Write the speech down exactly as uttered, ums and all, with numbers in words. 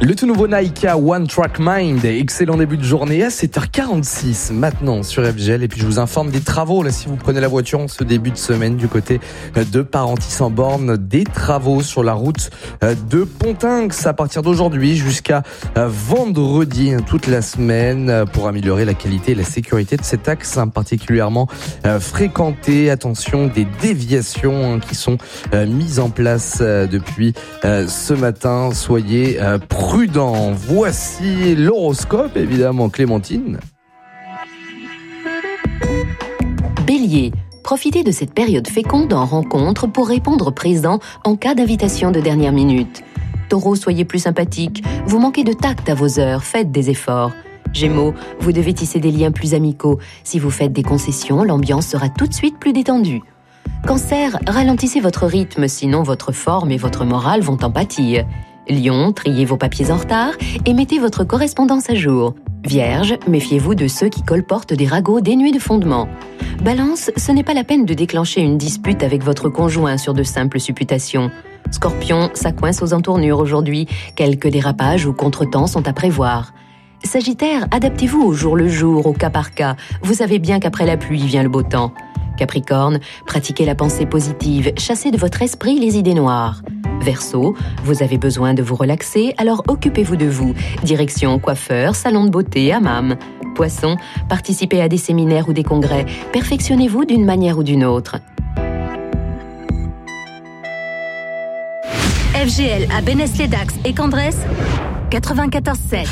Le tout nouveau Nike One Track Mind, excellent début de journée à sept heures quarante-six maintenant sur F G L. Et puis je vous informe des travaux là si vous prenez la voiture en ce début de semaine du côté de Parentis-en-Born, des travaux sur la route de Pontinx à partir d'aujourd'hui jusqu'à vendredi toute la semaine pour améliorer la qualité et la sécurité de cet axe particulièrement fréquenté. Attention, des déviations qui sont mises en place depuis ce matin. Soyez prudents. Voici l'horoscope, évidemment, Clémentine. Bélier, profitez de cette période féconde en rencontre pour répondre présent en cas d'invitation de dernière minute. Taureau, soyez plus sympathique. Vous manquez de tact à vos heures, faites des efforts. Gémeaux, vous devez tisser des liens plus amicaux. Si vous faites des concessions, l'ambiance sera tout de suite plus détendue. Cancer, ralentissez votre rythme, sinon votre forme et votre morale vont en pâtir. Lion, triez vos papiers en retard et mettez votre correspondance à jour. Vierge, méfiez-vous de ceux qui colportent des ragots dénués de fondement. Balance, ce n'est pas la peine de déclencher une dispute avec votre conjoint sur de simples supputations. Scorpion, ça coince aux entournures aujourd'hui. Quelques dérapages ou contretemps sont à prévoir. Sagittaire, adaptez-vous au jour le jour, au cas par cas. Vous savez bien qu'après la pluie vient le beau temps. Capricorne, pratiquez la pensée positive, chassez de votre esprit les idées noires. Verseau, vous avez besoin de vous relaxer, alors occupez-vous de vous. Direction coiffeur, salon de beauté, hammam. Poisson, participez à des séminaires ou des congrès. Perfectionnez-vous d'une manière ou d'une autre. F G L à Bénesse-les-Dax et Candresse, quatre-vingt-quatorze sept.